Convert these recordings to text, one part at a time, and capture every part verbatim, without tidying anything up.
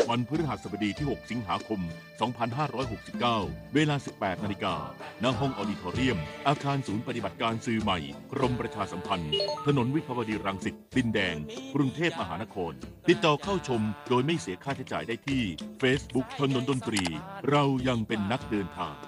วันพฤหัสบดีที่หกสิงหาคมสองพันห้าร้อยหกสิบเก้าเวลา สิบแปดนาฬิกา ณ ห้องออดิทอเรียมอาคารศูนย์ปฏิบัติการสื่อใหม่กรมประชาสัมพันธ์ถนนวิภาวดีรังสิตดินแดงกรุงเทพมหานครติดต่อเข้าชมโดยไม่เสียค่าใช้จ่ายได้ที่ Facebook ถนนดนตรีเรายังเป็นนักเดินทาง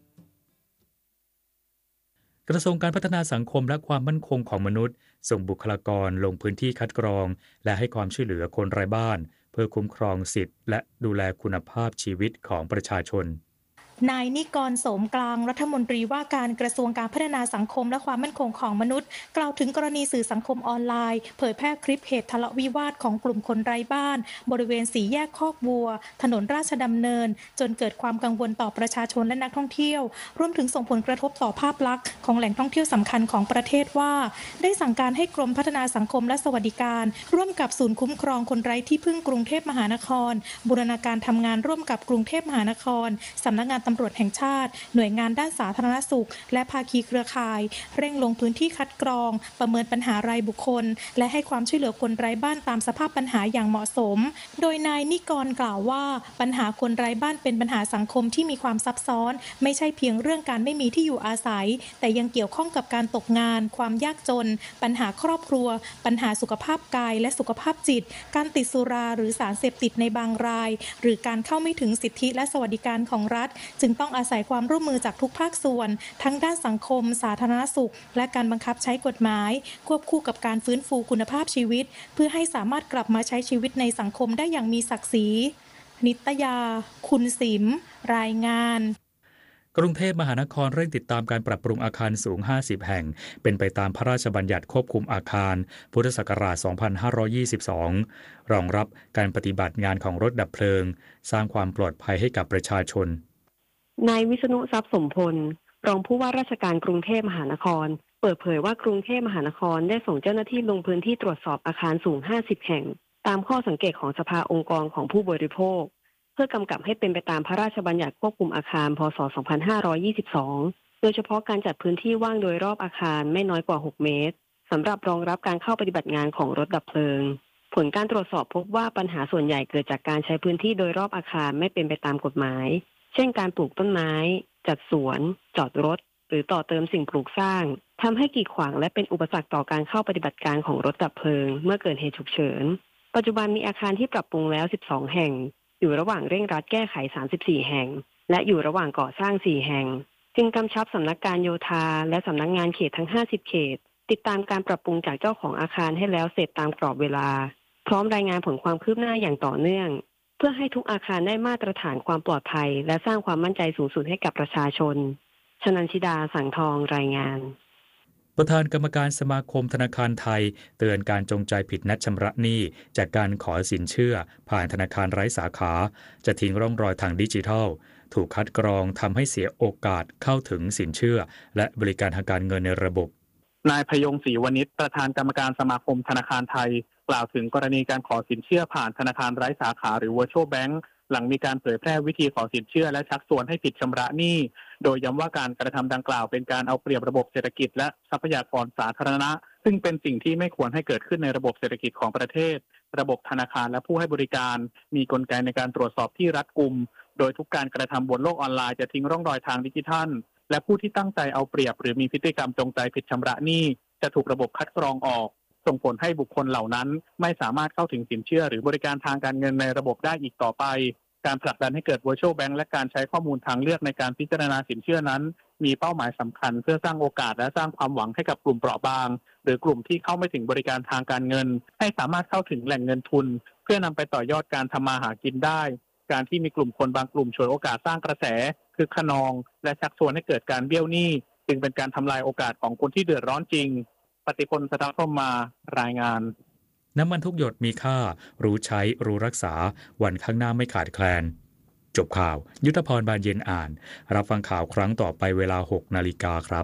กระทรวงการพัฒนาสังคมและความมั่นคงของมนุษย์ส่งบุคลากรลงพื้นที่คัดกรองและให้ความช่วยเหลือคนไร้บ้านเพื่อคุ้มครองสิทธิและดูแลคุณภาพชีวิตของประชาชนนายนิกรโสมกลางรัฐมนตรีว่าการกระทรวงการพัฒนาสังคมและความมั่นคงของมนุษย์กล่าวถึงกรณีสื่อสังคมออนไลน์เผยแพร่คลิปเหตุทะเลาะวิวาทของกลุ่มคนไร้บ้านบริเวณสี่แยกคอกวัวถนนราชดำเนินจนเกิดความกังวลต่อประชาชนและนักท่องเที่ยวรวมถึงส่งผลกระทบต่อภาพลักษณ์ของแหล่งท่องเที่ยวสำคัญของประเทศว่าได้สั่งการให้กรมพัฒนาสังคมและสวัสดิการร่วมกับศูนย์คุ้มครองคนไร้ที่พึ่งกรุงเทพมหานครบูรณาการทำงานร่วมกับกรุงเทพมหานครสำนักงานตำรวจแห่งชาติหน่วยงานด้านสาธารณสุขและภาคีเครือข่ายเร่งลงพื้นที่คัดกรองประเมินปัญหารายบุคคลและให้ความช่วยเหลือคนไร้บ้านตามสภาพปัญหาอย่างเหมาะสมโดยนายนิกรกล่าวว่าปัญหาคนไร้บ้านเป็นปัญหาสังคมที่มีความซับซ้อนไม่ใช่เพียงเรื่องการไม่มีที่อยู่อาศัยแต่ยังเกี่ยวข้องกับการตกงานความยากจนปัญหาครอบครัวปัญหาสุขภาพกายและสุขภาพจิตการติดสุราหรือสารเสพติดในบางรายหรือการเข้าไม่ถึงสิทธิและสวัสดิการของรัฐจึงต้องอาศัยความร่วมมือจากทุกภาคส่วนทั้งด้านสังคมสาธารณสุขและการบังคับใช้กฎหมายควบคู่กับการฟื้นฟูคุณภาพชีวิตเพื่อให้สามารถกลับมาใช้ชีวิตในสังคมได้อย่างมีศักดิ์ศรีนิตยาคุณศิมรายงานกรุงเทพมหานครเร่งติดตามการปรับปรุงอาคารสูงห้าสิบแห่งเป็นไปตามพระราชบัญญัติควบคุมอาคารพุทธศักราชสองพันห้าร้อยยี่สิบสองรองรับการปฏิบัติงานของรถดับเพลิงสร้างความปลอดภัยให้กับประชาชนนายวิษณุทรัพย์สมพลรองผู้ว่าราชการกรุงเทพมหานครเปิดเผยว่ากรุงเทพมหานครได้ส่งเจ้าหน้าที่ลงพื้นที่ตรวจสอบอาคารสูงห้าสิบแห่งตามข้อสังเกตของสภาองค์กรของผู้บริโภคเพื่อกำกับให้เป็นไปตามพระราชบัญญัติควบคุมอาคารพ.ศ. สองพันห้าร้อยยี่สิบสองโดยเฉพาะการจัดพื้นที่ว่างโดยรอบอาคารไม่น้อยกว่าหกเมตรสำหรับรองรับการเข้าปฏิบัติงานของรถดับเพลิงผลการตรวจสอบพบว่าปัญหาส่วนใหญ่เกิดจากการใช้พื้นที่โดยรอบอาคารไม่เป็นไปตามกฎหมายเช่นการปลูกต้นไม้จัดสวนจอดรถหรือต่อเติมสิ่งปลูกสร้างทำให้กีดขวางและเป็นอุปสรรคต่อการเข้าปฏิบัติการของรถดับเพลิงเมื่อเกิดเหตุฉุกเฉินปัจจุบันมีอาคารที่ปรับปรุงแล้วสิบสองแห่งอยู่ระหว่างเร่งรัดแก้ไขสามสิบสี่แห่งและอยู่ระหว่างก่อสร้างสี่แห่งจึงกำชับสำนักการโยธาและสำนักงานเขตทั้งห้าสิบเขตติดตามการปรับปรุงจากเจ้าของอาคารให้แล้วเสร็จตามกรอบเวลาพร้อมรายงานผลความคืบหน้าอย่างต่อเนื่องเพื่อให้ทุกอาคารได้มาตรฐานความปลอดภัยและสร้างความมั่นใจสูงสุดให้กับประชาชนชนันชิดาสังทองรายงานประธานกรรมการสมาคมธนาคารไทยเตือนการจงใจผิดนัดชำระหนี้จากการขอสินเชื่อผ่านธนาคารไร้สาขาจะทิ้งร่องรอยทางดิจิทัลถูกคัดกรองทำให้เสียโอกาสเข้าถึงสินเชื่อและบริการทางการเงินในระบบนายพยงศรีวณิชประธานกรรมการสมาคมธนาคารไทยกล่าวถึงกรณีการขอสินเชื่อผ่านธนาคารไร้สาขาหรือ Virtual Bank หลังมีการเผยแพร่วิธีขอสินเชื่อและชักชวนให้ผิดชำระหนี้โดยย้ำว่าการกระทำดังกล่าวเป็นการเอาเปรียบระบบเศรษฐกิจและทรัพยากรสาธารณะซึ่งเป็นสิ่งที่ไม่ควรให้เกิดขึ้นในระบบเศรษฐกิจของประเทศระบบธนาคารและผู้ให้บริการมีกลไกในการตรวจสอบที่รัดกุมโดยทุกการกระทำบนโลกออนไลน์จะทิ้งร่องรอยทางดิจิทัลและผู้ที่ตั้งใจเอาเปรียบหรือมีพฤติกรรมจงใจผิดชำระหนี้จะถูกระบบคัดกรองออกส่งผลให้บุคคลเหล่านั้นไม่สามารถเข้าถึงสินเชื่อหรือบริการทางการเงินในระบบได้อีกต่อไปการผลักดันให้เกิด Virtual Bank และการใช้ข้อมูลทางเลือกในการพิจารณาสินเชื่อนั้นมีเป้าหมายสำคัญเพื่อสร้างโอกาสและสร้างความหวังให้กับกลุ่มเปราะบางหรือกลุ่มที่เข้าไม่ถึงบริการทางการเงินให้สามารถเข้าถึงแหล่งเงินทุนเพื่อนำไปต่อยอดการทำมาหากินได้การที่มีกลุ่มคนบางกลุ่มฉวยโอกาสสร้างกระแสคือขนองและชักชวนให้เกิดการเบี้ยวหนี้จึงเป็นการทำลายโอกาสของคนที่เดือดร้อนจริงปฏิพลสถาพรหมารายงานน้ำมันทุกหยดมีค่ารู้ใช้รู้รักษาวันข้างหน้าไม่ขาดแคลนจบข่าวยุทธพรบานเย็นอ่านรับฟังข่าวครั้งต่อไปเวลา หกนาฬิกาครับ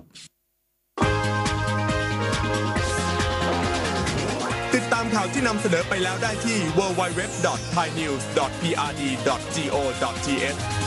ติดตามข่าวที่นำเสนอไปแล้วได้ที่ ดับเบิลยู ดับเบิลยู ดับเบิลยู ดอท ไทยนิวส์ ดอท พี อาร์ ดี ดอท จี โอ ดอท ที เอช